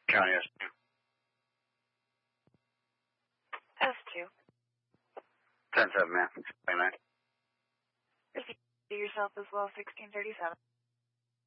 County S2. S2. 10-7, man. 29. If you do yourself as well, 1637.